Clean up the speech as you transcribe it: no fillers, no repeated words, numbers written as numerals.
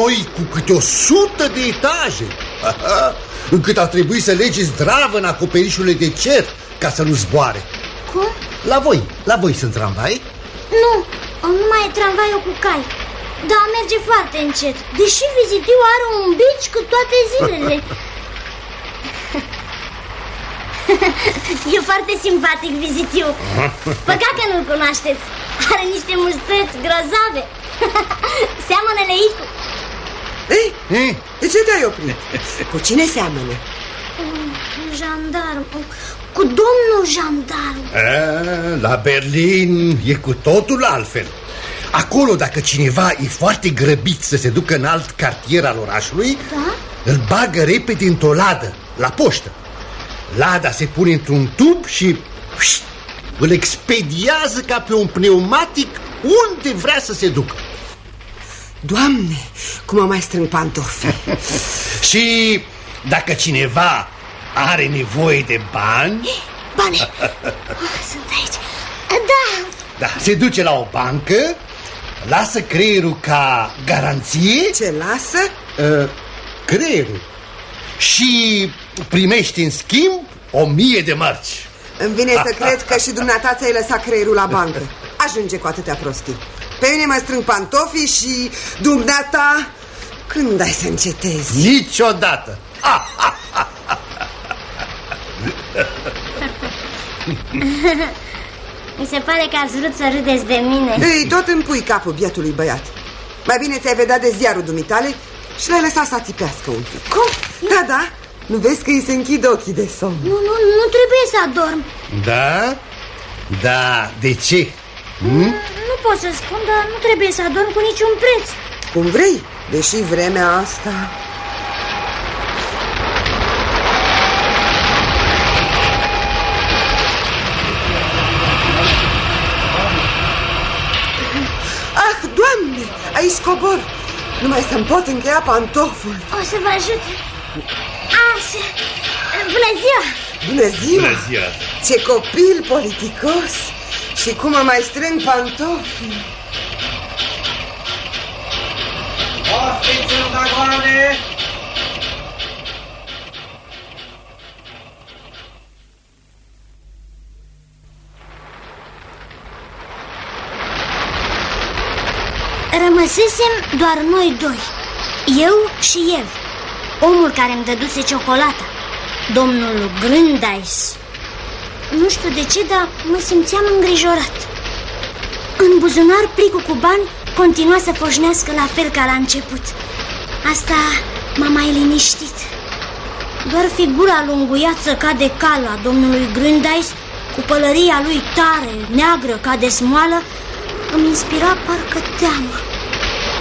noi cu câte 100 de etaje, încât a trebuit să lege zdravă în acoperișurile de cer ca să nu zboare. Cum? La voi sunt tramvai? Nu, numai e tramvaiul cu cai. Dar merge foarte încet, deși Vizitiu are un bici cu toate zilele. E foarte simpatic Vizitiu. Păcat că nu-l cunoașteți. Are niște mustăți grozave. Seamănă Leicu. Ei, de ce te-ai oprit? Cu cine seamănă? Jandarm. Cu domnul jandarm. La Berlin e cu totul altfel. Acolo, dacă cineva e foarte grăbit să se ducă în alt cartier al orașului, îl bagă repede într-o ladă, la poștă. Lada se pune într-un tub și îl expediază ca pe un pneumatic unde vrea să se ducă. Doamne, cum mă mai strâng pantofi. Și dacă cineva are nevoie de bani... Bani! Sunt aici. Da, se duce la o bancă, lasă creierul ca garanție. Ce lasă? Creierul. Și primești în schimb 1000 de marci. Îmi vine să cred că și dumneata ți-ai lăsat creierul la bancă. Ajunge cu atâtea prostii. Pe mine mă strâng pantofii și dumneata, când ai să încetezi? Niciodată. Mi se pare că ați vrut să râdeți de mine. Ei, tot îmi pui capul bietului băiat. Mai bine ți-ai vedea de ziarul dumitale și l-ai lăsat să țipească un pic. Cum? Da, nu vezi că îi se închid ochii de somn? Nu trebuie să adorm. Da? Da, de ce? Nu pot să spun, dar nu trebuie să adorm cu niciun preț. Cum vrei, deși vremea asta... Ah, Doamne, aici cobor. Nu mai să-mi pot încheia pantoful. O să vă ajut. Așa. Bună ziua! Bună ziua! Bună ziua! Ce copil politicos! Și cum mă mai strâng pantofii. Ofiți în vagoane! Rămăsesem doar noi doi, eu și el, omul care îmi dăduse ciocolata, domnul Grândeis. Nu știu de ce, dar mă simțeam îngrijorat. În buzunar plicul cu bani continua să foșnească la fel ca la început. Asta m-a mai liniștit. Doar figura lunguiață ca de cal a domnului Grândeis, cu pălăria lui tare, neagră ca de smoală, îmi inspira parcă teamă.